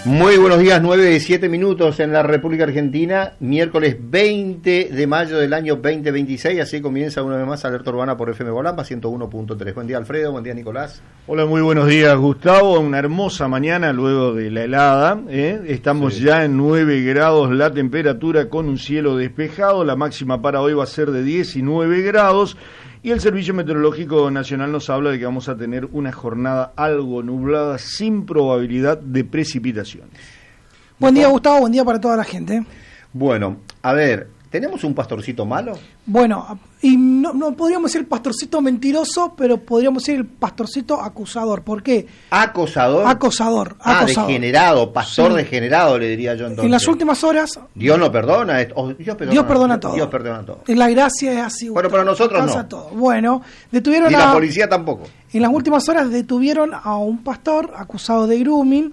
Muy buenos días, 9:07 en la República Argentina, miércoles 20 de mayo del año 2026, así comienza una vez más Alerta Urbana por FM Bolamba 101.3. Buen día Alfredo, buen día Nicolás. Hola, muy buenos días Gustavo, una hermosa mañana luego de la helada, estamos ya en 9 grados la temperatura con un cielo despejado, la máxima para hoy va a ser de 19 grados. Y el Servicio Meteorológico Nacional nos habla de que vamos a tener una jornada algo nublada sin probabilidad de precipitaciones. Buen día Gustavo, buen día para toda la gente. Bueno, a ver, ¿tenemos un pastorcito malo? Bueno, y no podríamos decir el pastorcito mentiroso, pero podríamos decir el pastorcito acusador. ¿Por qué? ¿Acosador? Acosador. Degenerado, pastor degenerado, le diría yo entonces. En las últimas horas... Dios no perdona, Dios perdona todo. Dios perdona todo. La gracia es así. Bueno, pero nosotros no. Todo. Bueno, detuvieron la policía tampoco. En las últimas horas detuvieron a un pastor acusado de grooming.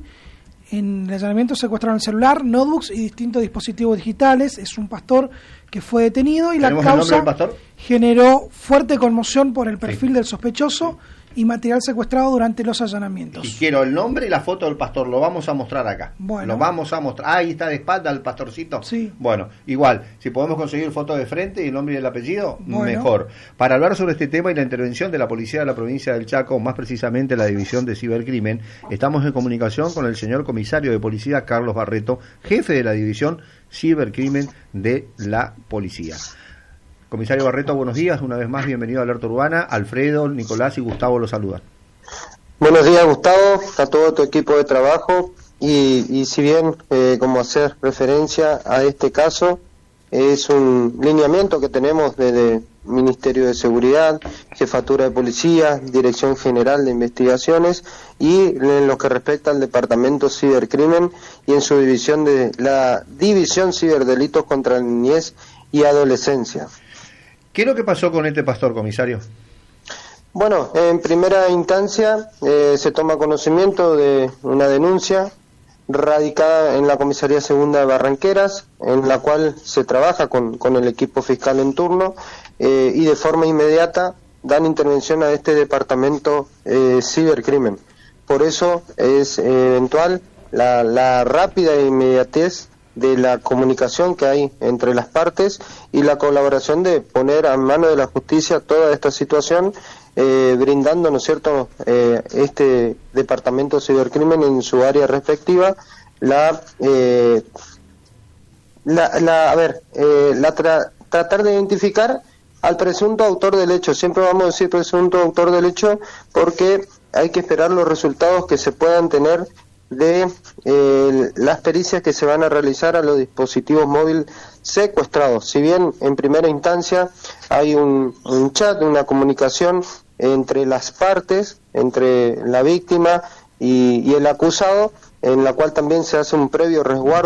En el allanamiento secuestraron el celular, notebooks y distintos dispositivos digitales. Es un pastor que fue detenido y la causa generó fuerte conmoción por el perfil del sospechoso y material secuestrado durante los allanamientos. Y quiero el nombre y la foto del pastor, lo vamos a mostrar acá. Bueno. Lo vamos a mostrar. Ahí está de espalda el pastorcito. Sí. Bueno, igual, si podemos conseguir foto de frente y el nombre y el apellido, mejor. Para hablar sobre este tema y la intervención de la policía de la provincia del Chaco, más precisamente la División de Cibercrimen, estamos en comunicación con el señor comisario de policía Carlos Barreto, jefe de la División Cibercrimen de la policía. Comisario Barreto, buenos días, una vez más bienvenido a Alerta Urbana. Alfredo, Nicolás y Gustavo los saludan. Buenos días Gustavo, a todo tu equipo de trabajo y si bien como hacer referencia a este caso, es un lineamiento que tenemos desde Ministerio de Seguridad, Jefatura de Policía, Dirección General de Investigaciones y en lo que respecta al Departamento Cibercrimen y en su división de la División Ciberdelitos contra la Niñez y Adolescencia. ¿Qué es lo que pasó con este pastor, comisario? Bueno, en primera instancia se toma conocimiento de una denuncia radicada en la Comisaría Segunda de Barranqueras, en la cual se trabaja con el equipo fiscal en turno y de forma inmediata dan intervención a este departamento cibercrimen. Por eso es eventual la rápida inmediatez de la comunicación que hay entre las partes y la colaboración de poner a mano de la justicia toda esta situación, brindando, ¿no es cierto?, este departamento cibercrimen en su área respectiva, tratar de identificar al presunto autor del hecho. Siempre vamos a decir presunto autor del hecho porque hay que esperar los resultados que se puedan tener de las pericias que se van a realizar a los dispositivos móviles secuestrados. Si bien en primera instancia hay un chat, una comunicación entre las partes, entre la víctima y el acusado, en la cual también se hace un previo resguardo